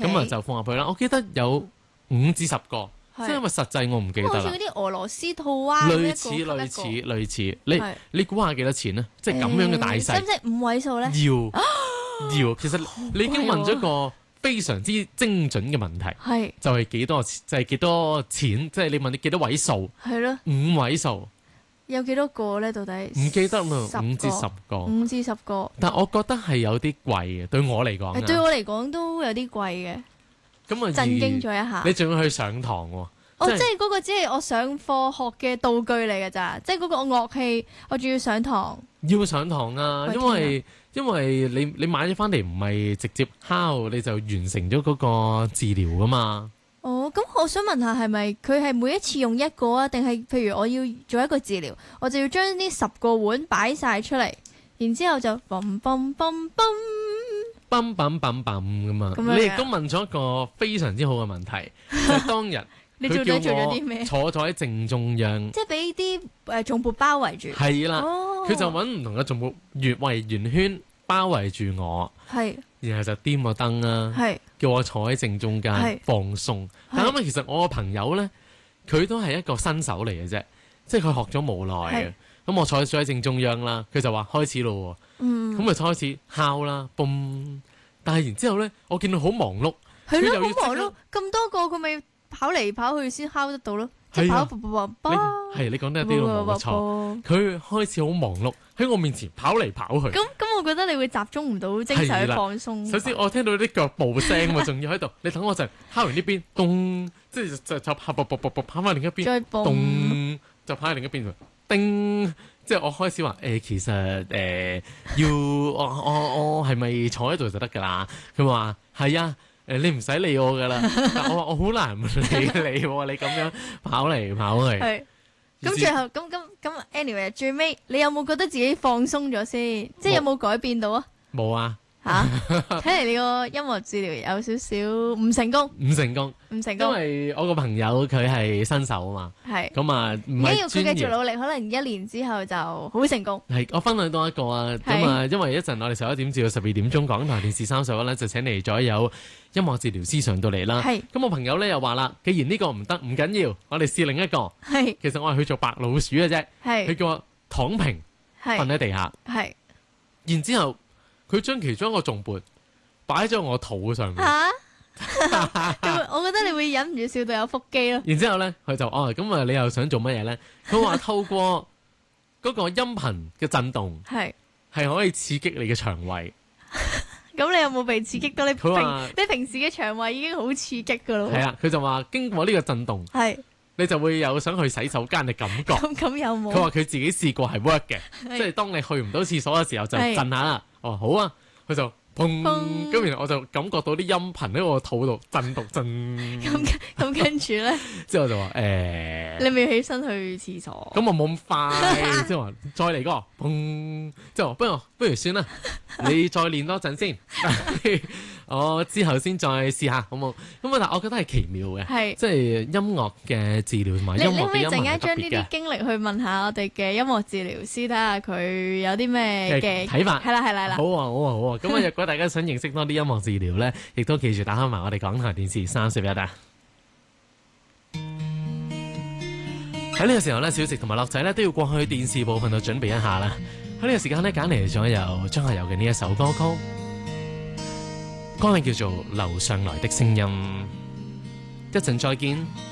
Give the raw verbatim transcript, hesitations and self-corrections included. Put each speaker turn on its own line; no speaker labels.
咁啊就放入去啦。我記得有五至十個，即係因為實際我唔記得啦。
好似嗰啲俄羅斯套娃咁
類似
一個
類似
一個
類似，你
係
你估下幾多錢呢？即係咁樣嘅大細，
使唔使五位數咧？
要要，其實你已經問咗個非常之精準嘅問題，
係
就係幾多就係幾多錢？即係你問你幾多位數？
係咯，
五位數，
有幾多個咧？到底
唔記得啦，
十個
五至十個。
五至十個。
但我覺得係有啲貴嘅，對我嚟講啊。
誒對我嚟講都有啲貴嘅，
咁啊，
震驚咗一下。
你仲要去上堂喎？
哦，
即係
即係嗰個只係我上課學嘅道具嚟嘅咋，即係嗰個樂器，我仲要上堂。
要上堂啊，
喂
因為因為你你買咗翻嚟唔係直接敲你就完成咗嗰個治療噶嘛。
哦，咁我想問下，係咪佢係每一次用一個啊？定係譬如我要做一個治療，我就要將呢十個碗擺晒出嚟，然之後就嘣嘣嘣嘣，
嘣嘣嘣嘣咁啊！
咁樣嘅
你亦都問咗一個非常之好嘅問題，就係當日
你做咗做
佢叫我
咗啲咩？
坐咗喺正中央，
即係俾啲誒重撥包圍住。
係啦，
哦，
佢就揾唔同嘅重物圓圍圓圈包圍住我，
係
然後就掂個燈啦，
係
叫我坐喺正中間
係
放鬆。但係因為其實我個朋友咧，佢都係一個新手嚟嘅啫，即係佢學咗冇耐嘅。咁我坐咗喺正中央啦，佢就話開始咯喎，
嗯，
咁咪就開始敲啦，嘣！但係然之後咧，我見到好忙碌，
係咯，
佢又要
好忙
即刻
碌，咁多個佢咪跑嚟跑去先敲得到咯，即係
係啊
跑步步步
你係你講得有啲都冇錯。佢開始好忙碌喺我面前跑嚟跑去。
咁咁，我覺得你會集中唔到精神去
係啦
放鬆。
首先我聽到啲腳步聲喎，仲要喺度。你等我陣敲完呢邊，咚，即係就就跑步步步步跑翻另一邊，
再蹦，
咚，就跑去另一邊，叮。即係我開始話誒，其實誒要我我我係咪坐喺度就得㗎啦？佢話係啊，誒你唔使理我㗎啦。但我話我好難唔理你喎，你咁樣跑嚟跑去。
係。咁最後咁咁咁，anyway，最尾你有冇覺得自己放鬆咗先？即係有冇改變到啊？
冇啊，
吓，睇嚟你個音樂治療有少少唔成功，
唔成功，因
唔成功，
為我個朋友佢係新手啊嘛。
係。
咁啊，唔
而家要佢
係專業。
繼續努力，可能一年之後就好成功。
係，我分享多一個啊。咁啊，因為一陣我哋十一點至到十二點鐘，港台電視三十一咧就請嚟咗有音樂治療師上到嚟啦。
係
咁我朋友咧又話啦，既然呢個唔得，唔緊要，我哋試另一個。
係
其實我係去做白老鼠嘅啫，佢
係
叫我躺平瞓
係
喺地下，
係
然之後佢將其中一個重撥擺咗我肚上面，
吓，你會我覺得你會忍唔住笑到有腹肌咯。
然之後咧佢就哦咁啊，你又想做乜嘢咧？佢話透過嗰個音頻嘅震動
係
係可以刺激你嘅腸胃。
咁，你有冇被刺激到？你
佢話
平你平時嘅腸胃已經好刺激噶咯。
係啊，佢就話經過呢個震動，
係
你就會有想去洗手間嘅感覺。
咁咁有冇？
佢話佢自己試過係 work 嘅，
係
即係當你去唔到廁所嘅時候就
係
震下啦。哦，好啊，佢就砰，
砰
咁然後我就感覺到啲音頻喺我肚度震動震，
咁咁跟住咧，
之後就話誒，
你咪要起身去廁所。
咁我冇咁快，即係話再嚟個砰，即係話不如不如算啦，你再練多陣先，我之後先再試下好冇？咁啊，但我覺得係奇妙嘅，
係
即係音樂嘅治療同埋
你你可唔可以
音樂嘅音樂係
陣間將
特別嘅
呢啲經歷去問下我哋嘅音樂治療師，睇下佢有啲咩嘅
嘅睇法。
係啦係啦係啦
好。啊好啊好啊！咁啊，若果大家想認識多啲音樂治療咧，亦都記住打開埋我哋港台電視三十一啊！喺呢個時候咧，小食同埋樂仔咧都要過去電視部分度準備一下啦。喺呢個時間咧，揀嚟咗由張學友嘅呢一首歌曲，歌名叫做《樓上來的聲音》。一陣再見。